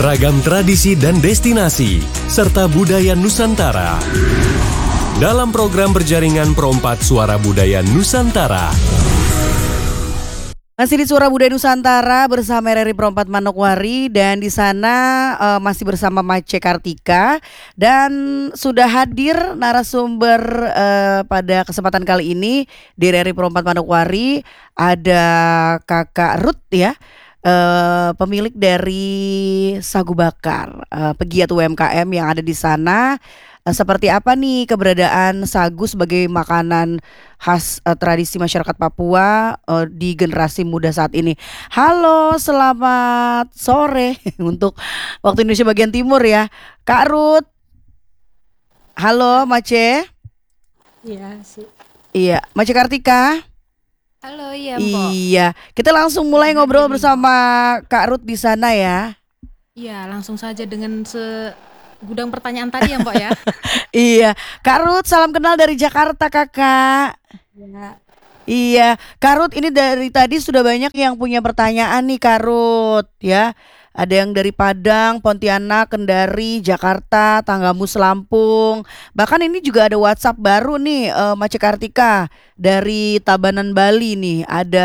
ragam tradisi dan destinasi, serta budaya Nusantara. Dalam program berjaringan Perompak Suara Budaya Nusantara. Masih di Suara Budaya Nusantara bersama RRI Perompak Manokwari, dan di sana masih bersama Mace Kartika, dan sudah hadir narasumber pada kesempatan kali ini di RRI Perompak Manokwari ada Kakak Ruth ya. Pemilik dari Sagu Bakar, pegiat UMKM yang ada di sana. Seperti apa nih keberadaan sagu sebagai makanan khas tradisi masyarakat Papua di generasi muda saat ini. Halo, selamat sore untuk waktu Indonesia bagian timur ya, Kak Ruth. Halo, Mace. Iya sih. Iya, Mace Kartika. Halo, iya Mbok. Iya, kita langsung mulai ngobrol bersama Kak Ruth di sana ya. Iya, langsung saja dengan segudang pertanyaan tadi ya Mbok ya. Iya, Kak Ruth, salam kenal dari Jakarta Kakak. Ya. Iya, Kak Ruth, ini dari tadi sudah banyak yang punya pertanyaan nih Kak Ruth ya. Ada yang dari Padang, Pontianak, Kendari, Jakarta, Tanggamus, Lampung. Bahkan ini juga ada WhatsApp baru nih, Mace Kartika dari Tabanan, Bali nih. Ada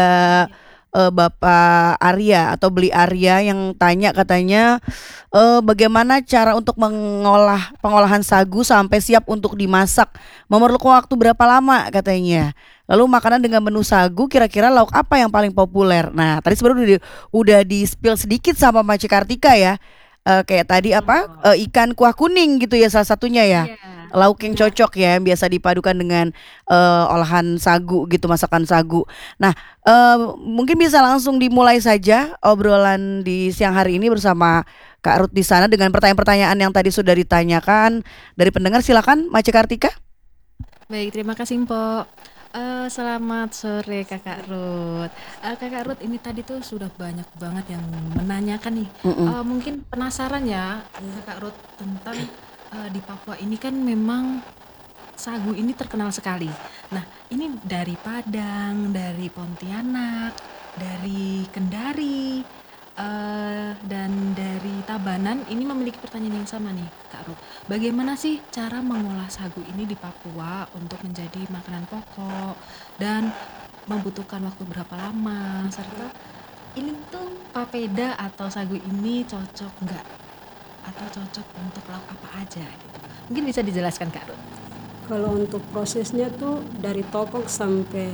Bapak Arya atau Beli Arya yang tanya katanya bagaimana cara untuk pengolahan sagu sampai siap untuk dimasak. Memerlukan waktu berapa lama katanya. Lalu makanan dengan menu sagu kira-kira lauk apa yang paling populer? Nah, tadi sebenarnya udah di spill sedikit sama Mace Kartika ya. Kayak tadi ikan kuah kuning gitu ya salah satunya ya. Iya. Lauk yang cocok ya, yang biasa dipadukan dengan olahan sagu gitu, masakan sagu. Nah, mungkin bisa langsung dimulai saja obrolan di siang hari ini bersama Kak Ruth di sana dengan pertanyaan-pertanyaan yang tadi sudah ditanyakan dari pendengar. Silakan Mace Kartika. Baik, terima kasih Mbok. Selamat sore Kakak Ruth. Kakak Ruth, ini tadi tuh sudah banyak banget yang menanyakan nih. Mungkin penasaran ya Kakak Ruth tentang di Papua ini kan memang sagu ini terkenal sekali. Nah, ini dari Padang, dari Pontianak, dari Kendari, dan dari Tabanan ini memiliki pertanyaan yang sama nih Kak Ruth. Bagaimana sih cara mengolah sagu ini di Papua untuk menjadi makanan pokok, dan membutuhkan waktu berapa lama, serta ini tuh papeda atau sagu ini cocok nggak, atau cocok untuk lauk apa aja gitu. Mungkin bisa dijelaskan Kak Ruth. Kalau untuk prosesnya tuh dari tokok sampai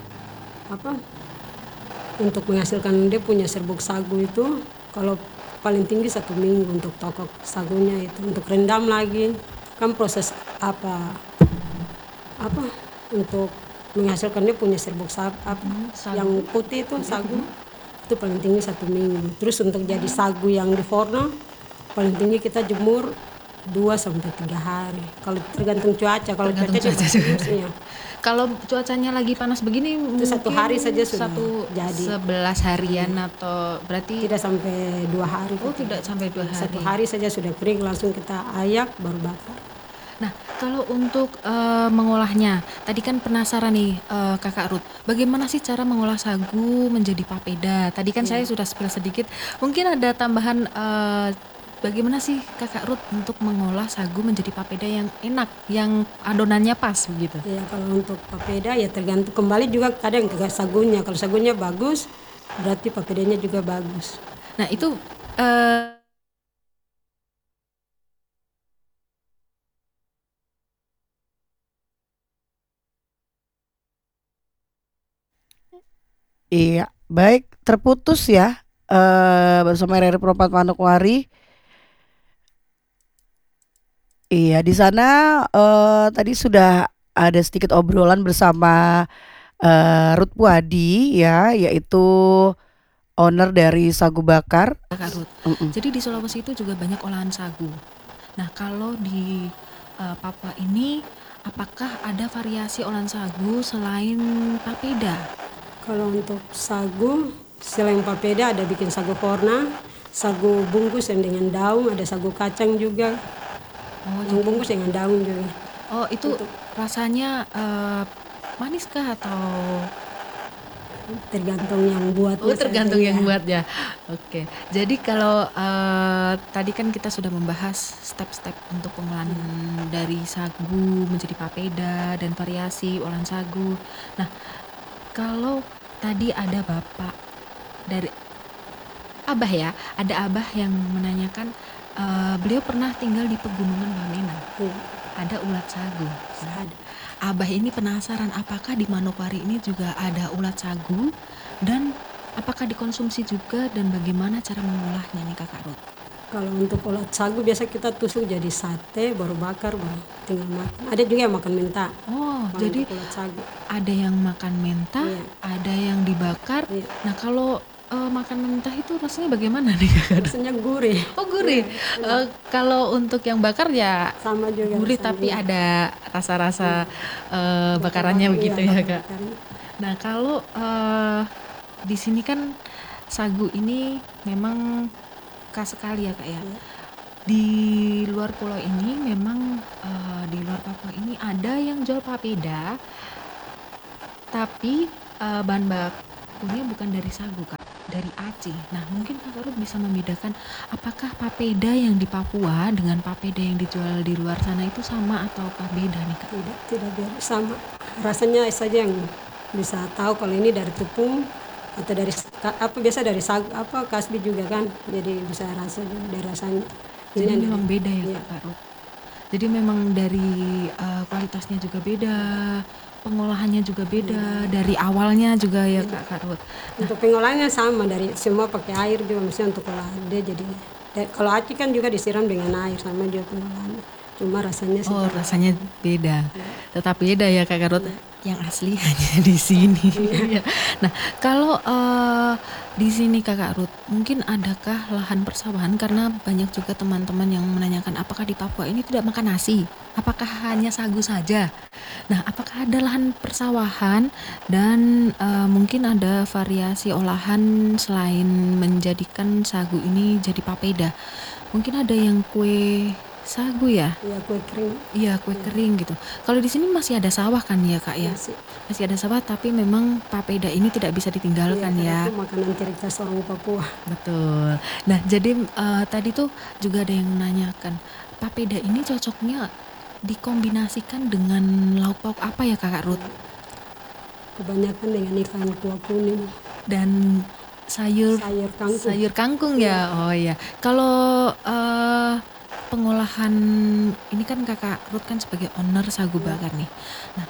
untuk menghasilkan dia punya serbuk sagu itu, kalau paling tinggi 1 minggu untuk tokok sagunya itu. Untuk rendam lagi kan proses untuk menghasilkan dia punya serbuk sagu yang putih itu sagu itu paling tinggi 1 minggu. Terus untuk jadi sagu yang di forno paling tinggi kita jemur 2-3 hari. Kalau tergantung cuaca, kalau cuaca bagus ya. Kalau cuacanya lagi panas begini Itu 1 hari saja sudah jadi. 11 harian atau berarti Tidak sampai 2 hari. Oh, tidak sampai 2 hari. 1 hari saja sudah kering, langsung kita ayak baru bakar. Nah, kalau untuk mengolahnya, tadi kan penasaran nih Kakak Ruth, bagaimana sih cara mengolah sagu menjadi papeda? Tadi kan saya sudah spill sedikit, mungkin ada tambahan bagaimana sih Kakak Ruth untuk mengolah sagu menjadi papeda yang enak, yang adonannya pas begitu? Ya, kalau untuk papeda ya tergantung, kembali juga kadang ke sagunya. Kalau sagunya bagus, berarti papedanya juga bagus. Nah, itu Iya, baik, terputus ya bersama RRI Perompak Manokwari. Iya, di sana tadi sudah ada sedikit obrolan bersama Ruth Puadi ya, yaitu owner dari Sagu Bakar. Kakak Ruth, jadi di Sulawesi itu juga banyak olahan sagu. Nah, kalau di Papua ini, apakah ada variasi olahan sagu selain papeda? Kalau untuk sagu, selain papeda ada bikin sagu korna, sagu bungkus yang dengan daun, ada sagu kacang juga. Yang bungkus dengan daun juga. Oh, itu rasanya manis kah atau tergantung yang buat. Oh, tergantung yang buat ya. Oke. Jadi kalau tadi kan kita sudah membahas step-step untuk pengolahan dari sagu menjadi papeda dan variasi olahan sagu. Nah, kalau tadi ada Bapak dari Abah ya, ada Abah yang menanyakan beliau pernah tinggal di pegunungan Wamena. Ada ulat sagu. Ada. Abah ini penasaran apakah di Manokwari ini juga ada ulat sagu dan apakah dikonsumsi juga dan bagaimana cara mengolahnya nih Kakak Ruth? Kalau untuk ulat sagu biasa kita tusuk jadi sate, baru bakar, baru tinggal makan. Ada juga yang makan mentah. Oh, Kalau jadi untuk ulat sagu. ada yang makan mentah, Iya. ada yang dibakar. Iya. Nah, kalau makan mentah itu rasanya bagaimana nih Kakak Ruth? Rasanya gurih. Oh, gurih. Kalau untuk yang bakar ya Sama juga gurih rasanya. tapi ada rasa-rasa bakarannya begitu ya Kak. bakarnya. Nah, kalau di sini kan sagu ini memang khas sekali ya Kak ya. Di luar pulau ini memang di luar Papua ini ada yang jual papeda, tapi bahan bakunya bukan dari sagu Kak, dari aci. Nah, mungkin Kakak Ruth bisa membedakan apakah papeda yang di Papua dengan papeda yang dijual di luar sana itu sama ataukah beda nih Kak? Tidak biar sama. Rasanya saja yang bisa tahu kalau ini dari tepung atau dari biasa dari sagu kasbi juga kan. Jadi bisa rasa juga dari rasanya. Jadi Ini memang beda ya iya. Kak Ruth. Jadi memang dari kualitasnya juga beda, pengolahannya juga beda, dari awalnya juga ya Kak Ruth. Untuk pengolahannya sama dari semua pakai air juga misalnya untuk olah dia jadi kalau aci kan juga disiram dengan air sama juga pengolahannya. Cuma rasanya Oh, sedikit. rasanya beda. Tetap beda ya Kak Ruth. Yang asli hanya di sini. Iya. Nah, kalau di sini Kakak Ruth, mungkin adakah lahan persawahan karena banyak juga teman-teman yang menanyakan apakah di Papua ini tidak makan nasi? Apakah hanya sagu saja? Nah, apakah ada lahan persawahan dan mungkin ada variasi olahan selain menjadikan sagu ini jadi papeda? Mungkin ada yang kue sagu ya? Iya, kue kering. Iya, kue kering gitu. Kalau di sini masih ada sawah kan ya Kak ya? Masih ada sawah tapi memang papeda ini tidak bisa ditinggalkan ya. Itu makanan ciri khas orang Papua. Betul. Nah, jadi tadi tuh juga ada yang menanyakan, papeda ini cocoknya dikombinasikan dengan lauk pauk apa ya Kakak Ruth? Kebanyakan dengan ikan kuah kuning, Dan sayur sayur kangkung. ya. Oh iya. Kalau pengolahan ini kan Kakak Ruth kan sebagai owner sagu bakar nih. Nah,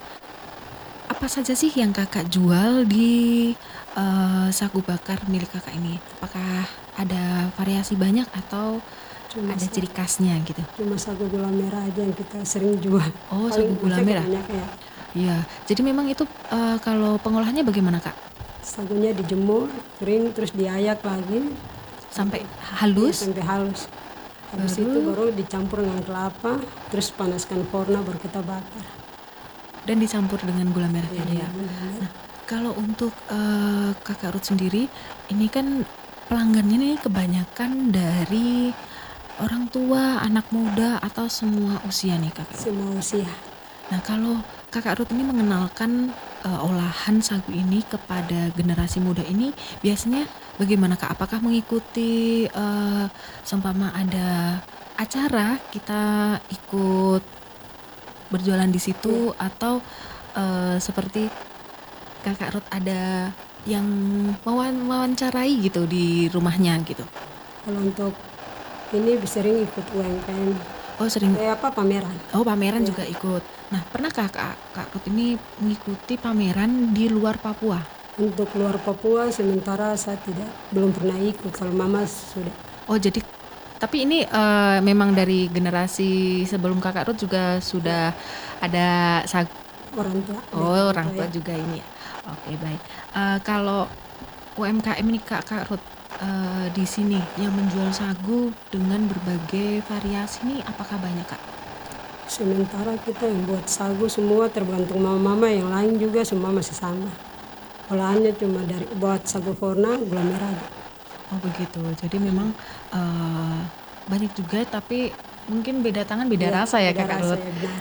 apa saja sih yang Kakak jual di sagu bakar milik Kakak ini? Apakah ada variasi banyak atau Cuma ada ciri khasnya gitu? Cuma sagu gula merah aja yang kita sering jual. Oh, sagu gula merah. Banyak ya. Iya. Jadi memang itu kalau pengolahannya bagaimana Kak? Sagunya dijemur, kering, terus diayak lagi. Sampai Iya, halus? sampai halus. Habis itu baru dicampur dengan kelapa, terus panaskan forno baru kita bakar. Dan dicampur dengan gula merah tadi ya. Nah, kalau untuk Kakak Ruth sendiri, ini kan pelanggannya nih kebanyakan dari orang tua, anak muda atau semua usia nih Kakak Ruth? Semua usia. Nah, kalau Kakak Ruth ini mengenalkan olahan sagu ini kepada generasi muda ini biasanya bagaimana Kak? Apakah mengikuti seumpama ada acara kita ikut berjualan di situ atau seperti Kakak Ruth ada yang mewawancarai gitu di rumahnya gitu? Kalau untuk ini sering ikut UMKM. Oh, sering. Pameran. Oh, pameran juga ikut. Nah, pernahkah Kak Ruth ini mengikuti pameran di luar Papua? Untuk luar Papua sementara saya belum pernah ikut. Kalau mama sudah. Oh, jadi tapi ini memang dari generasi sebelum Kakak Ruth juga sudah ada Orang tua. Oh, orang tua juga ini ya. Oke, baik. Kalau UMKM ini Kak Ruth di sini yang menjual sagu dengan berbagai variasi ini apakah banyak Kak? Sementara kita yang buat sagu semua tergantung mama-mama, yang lain juga semua masih sama. Olahannya cuma dari buat sagu forna, gula merah. Oh begitu, jadi memang banyak juga tapi mungkin beda tangan beda rasa ya Kak Ruth. Benar.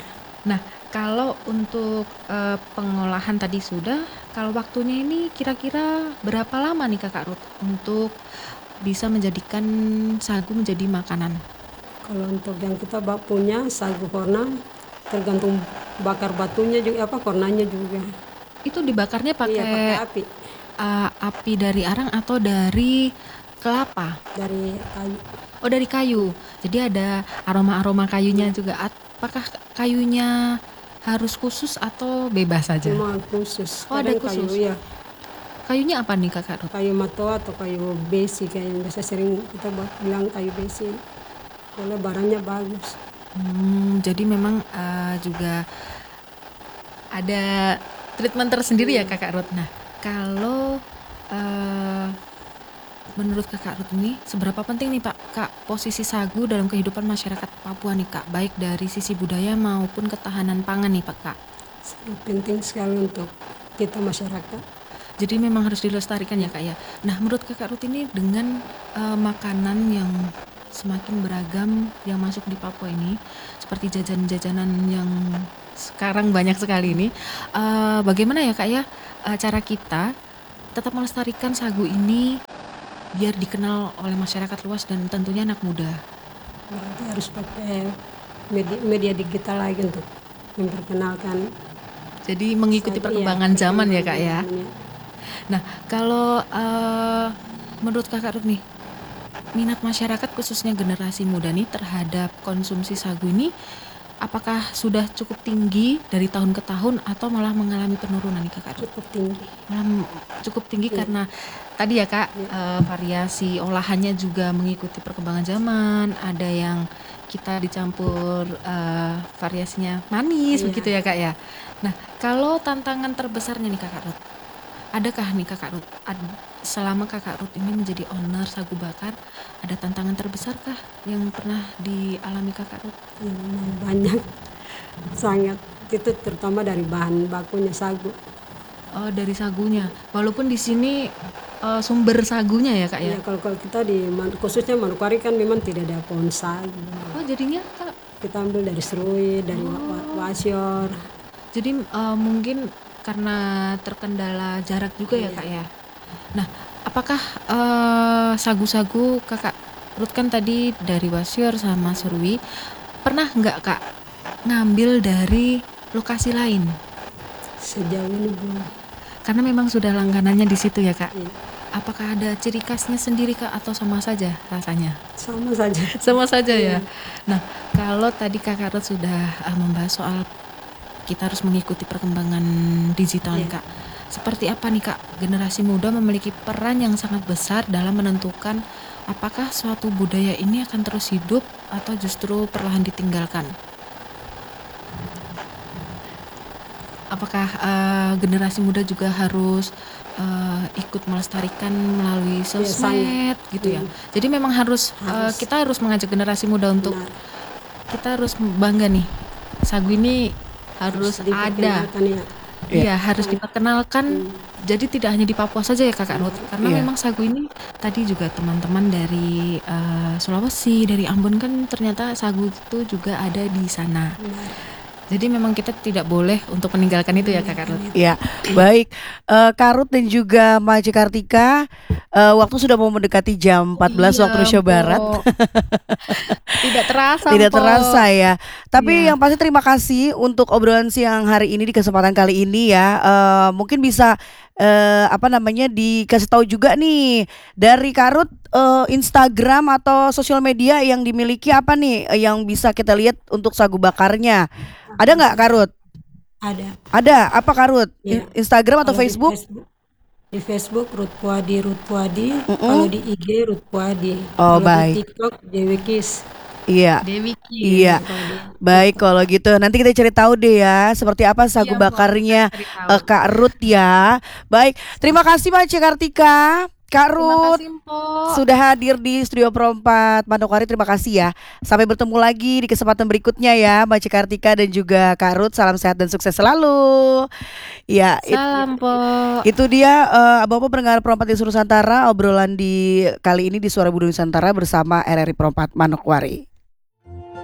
Nah, kalau untuk pengolahan tadi sudah, kalau waktunya ini kira-kira berapa lama nih Kakak Ruth untuk bisa menjadikan sagu menjadi makanan? Kalau untuk yang kita punya sagu horna, tergantung bakar batunya juga, hornanya juga. Itu dibakarnya Iya, pakai pakai api api dari arang atau dari kelapa? dari kayu. Oh, dari kayu. Jadi ada aroma-aroma kayunya juga. Apakah kayunya harus khusus atau bebas saja? Cuma khusus. Oh, ada Kadang khusus. kayu, ya, Kayunya apa nih Kakak Ruth? kayu matoa atau kayu besi, kayak yang biasa sering kita bilang kayu besi. Soalnya barangnya bagus. Jadi memang juga ada treatment tersendiri ya Kakak Ruth. Nah, kalau menurut Kakak Ruth ini seberapa penting nih Pak Kak posisi sagu dalam kehidupan masyarakat Papua nih Kak, baik dari sisi budaya maupun ketahanan pangan nih Pak Kak? Sangat penting sekali untuk kita masyarakat. Jadi memang harus dilestarikan ya Kak ya. Nah, menurut Kakak Ruth ini dengan makanan yang semakin beragam yang masuk di Papua ini, seperti jajanan-jajanan yang sekarang banyak sekali ini, bagaimana ya Kak ya cara kita tetap melestarikan sagu ini biar dikenal oleh masyarakat luas dan tentunya anak muda? Berarti harus pakai media digital lagi untuk memperkenalkan. Jadi mengikuti perkembangan zaman ya Kak ya. Nah, kalau menurut Kakak Ruth nih, minat masyarakat khususnya generasi muda nih terhadap konsumsi sagu ini apakah sudah cukup tinggi dari tahun ke tahun atau malah mengalami penurunan nih Kakak Ruth? Cukup tinggi. Malah cukup tinggi karena tadi ya Kak, variasi olahannya juga mengikuti perkembangan zaman. Ada yang kita dicampur variasinya manis begitu ya Kak ya. Nah, kalau tantangan terbesarnya nih Kakak Ruth, adakah nih Kakak Ruth selama Kakak Ruth ini menjadi owner sagu bakar, ada tantangan terbesarkah yang pernah dialami Kakak Ruth? Banyak, sangat. Itu terutama dari bahan bakunya sagu. Oh, dari sagunya. Walaupun di sini sumber sagunya ya Kak ya. Ya, kalau kita khususnya Manokwari kan memang tidak ada pohon sagu. Oh, jadinya Kak, Kita ambil dari Serui, dari Wasior. jadi mungkin karena terkendala jarak juga ya Kak ya. Nah, apakah sagu-sagu Kakak Ruth kan tadi dari Wasior sama Serui, pernah nggak Kak ngambil dari lokasi lain? Sejauh ini belum. Karena memang sudah langganannya di situ ya Kak. Iya. Apakah ada ciri khasnya sendiri Kak atau sama saja rasanya? Sama saja. Sama saja ya. Nah, kalau tadi Kakak Ruth sudah membahas soal kita harus mengikuti perkembangan digital nih Kak. Seperti apa nih Kak, generasi muda memiliki peran yang sangat besar dalam menentukan apakah suatu budaya ini akan terus hidup atau justru perlahan ditinggalkan? Apakah generasi muda juga harus ikut melestarikan melalui sosmed gitu ya? Jadi memang harus kita harus mengajak generasi muda untuk kita harus bangga nih, sagu ini harus ada. Iya, harus diperkenalkan. Jadi tidak hanya di Papua saja ya Kakak Ruth, karena memang sagu ini tadi juga teman-teman dari Sulawesi, dari Ambon kan ternyata sagu itu juga ada di sana. Jadi memang kita tidak boleh untuk meninggalkan itu ya Kakak Ruth. Ya, baik. Kak Ruth dan juga Mbak Kartika, waktu sudah mau mendekati jam 14 waktu Indonesia Barat. Tidak terasa. Tidak terasa ya. Tapi yang pasti terima kasih untuk obrolan siang hari ini di kesempatan kali ini ya. Mungkin bisa dikasih tahu juga nih dari Kak Ruth, Instagram atau sosial media yang dimiliki apa nih yang bisa kita lihat untuk sagu bakarnya. Ada nggak Kak Ruth? Ada. Ada. Apa Kak Ruth? Ya. Instagram atau Kalau Facebook? Di Facebook Ruth Puadi. Kalau di IG Ruth Puadi. Oh, kalau baik. di TikTok Dewi Kis. Iya. Dewi. Iya. Baik kalau gitu. Nanti kita cari tahu deh ya seperti apa sagu bakarnya Kak Ruth ya. Baik. Terima kasih Mbak Kartika. Kak Ruth sudah hadir di Studio Pro 4 Manokwari. Terima kasih ya. Sampai bertemu lagi di kesempatan berikutnya ya Mbak Kartika dan juga Kak Ruth. Salam sehat dan sukses selalu. Ya, salam Po. Itu dia Bapak pendengar Pro 4 di Nusantara, obrolan di kali ini di Suara Budaya Nusantara bersama RRI Pro 4 Manokwari.